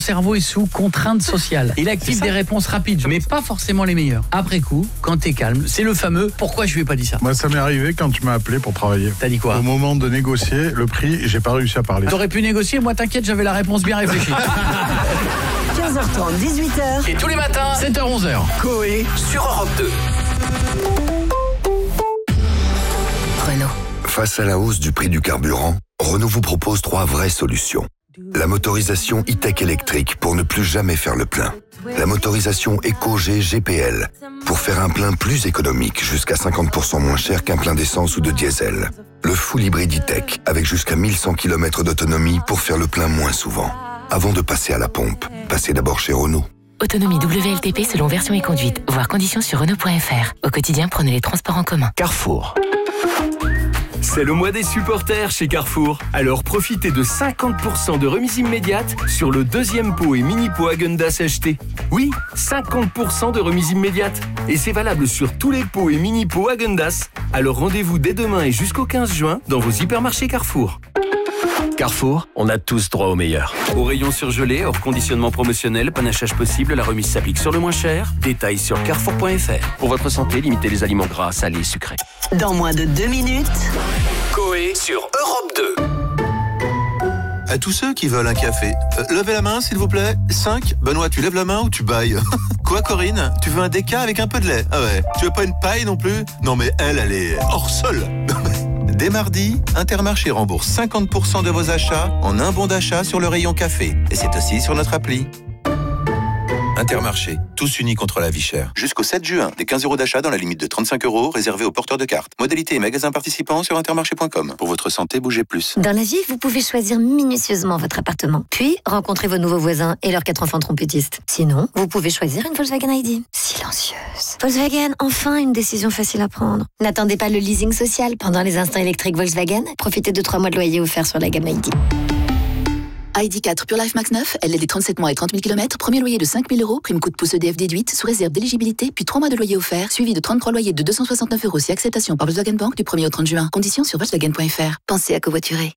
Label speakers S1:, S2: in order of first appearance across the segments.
S1: cerveau est sous contrainte sociale. Il active des réponses rapides, mais pas forcément les meilleures. Après coup, quand t'es calme, c'est le fameux « pourquoi je lui ai pas dit ça ?»
S2: Moi, ça m'est arrivé quand tu m'as appelé pour travailler.
S1: T'as dit quoi?
S2: Au moment de négocier le prix, j'ai pas réussi à parler.
S1: T'aurais pu négocier, moi t'inquiète, j'avais la réponse bien réfléchie.
S3: 15h30, 18h.
S1: Et tous les matins, 7h-11h.
S4: Coé sur Europe 2.
S3: Renault.
S5: Face à la hausse du prix du carburant, Renault vous propose 3 vraies solutions. La motorisation e-tech électrique pour ne plus jamais faire le plein. La motorisation Eco-G GPL pour faire un plein plus économique, jusqu'à 50% moins cher qu'un plein d'essence ou de diesel. Le full hybride e-tech avec jusqu'à 1100 km d'autonomie pour faire le plein moins souvent. Avant de passer à la pompe, passez d'abord chez Renault.
S6: Autonomie WLTP selon version et conduite. Voir conditions sur Renault.fr. Au quotidien, prenez les transports en commun.
S4: Carrefour. C'est le mois des supporters chez Carrefour. Alors profitez de 50% de remise immédiate sur le deuxième pot et mini-pot Häagen-Dazs acheté. Oui, 50% de remise immédiate. Et c'est valable sur tous les pots et mini-pots Häagen-Dazs. Alors rendez-vous dès demain et jusqu'au 15 juin dans vos hypermarchés Carrefour. Carrefour, on a tous droit au meilleur. Au rayon surgelé, hors conditionnement promotionnel, panachage possible, la remise s'applique sur le moins cher. Détails sur carrefour.fr. Pour votre santé, limitez les aliments gras, salés, sucrés.
S3: Dans moins de 2 minutes.
S4: Coé sur Europe 2.
S7: À tous ceux qui veulent un café, levez la main s'il vous plaît. 5. Benoît, tu lèves la main ou tu bailles? Quoi Corinne? Tu veux un déca avec un peu de lait? Ah ouais. Tu veux pas une paille non plus? Non mais elle est hors sol. Dès mardi, Intermarché rembourse 50% de vos achats en un bon d'achat sur le rayon café. Et c'est aussi sur notre appli. Intermarché, tous unis contre la vie chère. Jusqu'au 7 juin, des 15 € d'achat dans la limite de 35 € réservés aux porteurs de cartes. Modalité et magasins participants sur intermarché.com. Pour votre santé, bougez plus.
S8: Dans la vie, vous pouvez choisir minutieusement votre appartement. Puis, rencontrer vos nouveaux voisins et leurs 4 enfants trompettistes. Sinon, vous pouvez choisir une Volkswagen ID. Silencieuse. Volkswagen, enfin une décision facile à prendre. N'attendez pas le leasing social pendant les instants électriques Volkswagen. Profitez de 3 mois de loyer offerts sur la gamme ID.
S9: ID4 Pure Life Max 9, LLD 37 mois et 30 000 km, premier loyer de 5 000 €, prime coup de pouce EDF déduite, sous réserve d'éligibilité, puis 3 mois de loyer offert, suivi de 33 loyers de 269 € si acceptation par Volkswagen Bank du 1er au 30 juin. Conditions sur Volkswagen.fr. Pensez à covoiturer.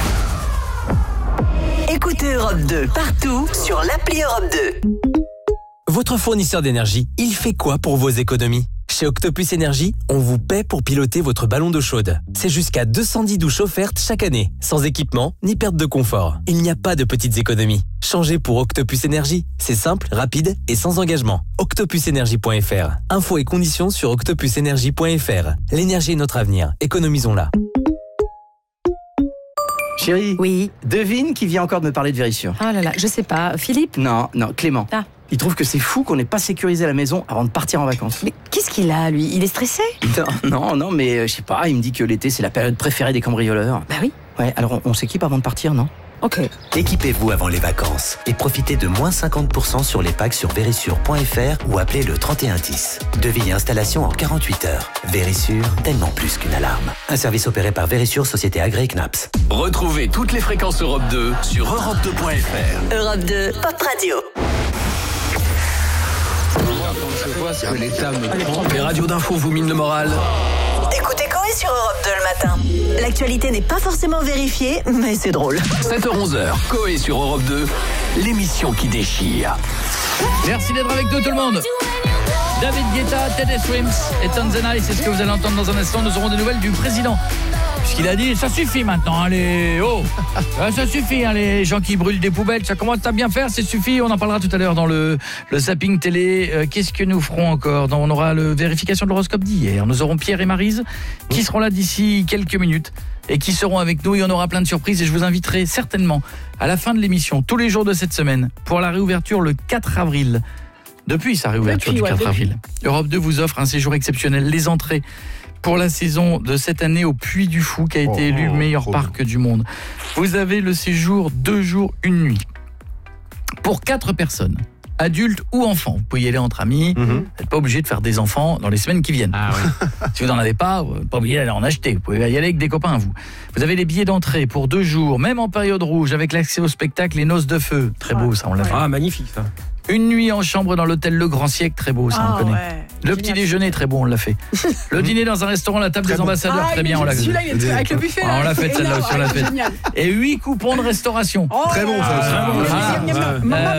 S3: Écoutez Europe 2 partout sur l'appli Europe 2.
S10: Votre fournisseur d'énergie, il fait quoi pour vos économies? Chez Octopus Énergie, on vous paie pour piloter votre ballon d'eau chaude. C'est jusqu'à 210 douches offertes chaque année, sans équipement ni perte de confort. Il n'y a pas de petites économies. Changez pour Octopus Énergie. C'est simple, rapide et sans engagement. Octopusenergie.fr. Infos et conditions sur octopusenergie.fr. L'énergie est notre avenir. Économisons-la.
S11: Chérie,
S12: oui.
S11: Devine qui vient encore de me parler de Vérissure.
S12: Ah là là, je sais pas. Philippe?
S11: Non, Clément.
S12: Ah.
S11: Il trouve que c'est fou qu'on n'ait pas sécurisé la maison avant de partir en vacances.
S12: Mais qu'est-ce qu'il a, lui? Il est stressé?
S11: Non, mais je sais pas, il me dit que l'été c'est la période préférée des cambrioleurs.
S12: Bah oui.
S11: Ouais, alors on s'équipe avant de partir, non?
S12: Ok.
S13: Équipez-vous avant les vacances et profitez de moins 50% sur les packs sur Vérissure.fr ou appelez le 3110. Devis et installation en 48 heures. Vérissure, tellement plus qu'une alarme. Un service opéré par Vérissure, société agréée CNAPS.
S4: Retrouvez toutes les fréquences Europe 2 sur europe2.fr.
S3: Europe 2, Pop Radio.
S4: Les radios d'info vous minent le moral.
S3: Écoutez Coé sur Europe 2 le matin. L'actualité n'est pas forcément vérifiée, mais c'est drôle.
S4: 7h-11h, Coé sur Europe 2, l'émission qui déchire.
S1: Merci d'être avec nous tout le monde. David Guetta, Teddy Swims et Tanzania, c'est ce que vous allez entendre dans un instant. Nous aurons des nouvelles du président. Puisqu'il a dit, ça suffit maintenant, allez, ça suffit, hein, les gens qui brûlent des poubelles, ça commence à bien faire, c'est suffit. On en parlera tout à l'heure dans le zapping télé. Qu'est-ce que nous ferons encore? On aura la vérification de l'horoscope d'hier. Nous aurons Pierre et Maryse qui seront là d'ici quelques minutes et qui seront avec nous. Il y en aura plein de surprises et je vous inviterai certainement à la fin de l'émission, tous les jours de cette semaine, pour la réouverture le 4 avril. Depuis sa réouverture du 4 avril. Europe 2 vous offre un séjour exceptionnel. Les entrées pour la saison de cette année au Puy du Fou qui a été élu meilleur parc du monde. Vous avez le séjour 2 jours, 1 nuit. Pour 4 personnes, adultes ou enfants. Vous pouvez y aller entre amis. Vous n'êtes pas obligé de faire des enfants dans les semaines qui viennent. Ah, oui. Si vous n'en avez pas, vous n'êtes pas obligé d'aller en acheter. Vous pouvez y aller avec des copains, vous. Vous avez les billets d'entrée pour 2 jours, même en période rouge, avec l'accès au spectacle Les Noces de Feu. Très beau, ça, on l'a vu.
S14: Ah, magnifique, ça.
S1: Une nuit en chambre dans l'hôtel Le Grand Siècle, très beau, ça on connaît.
S14: Ouais.
S1: Le petit déjeuner, très bon, on l'a fait. Le dîner dans un restaurant, la table des ambassadeurs, très bien, on l'a fait.
S14: Celui-là, il est avec le buffet.
S1: On l'a fait celle-là aussi, on l'a fait. Et 8 coupons de restauration.
S14: Très bon, ça.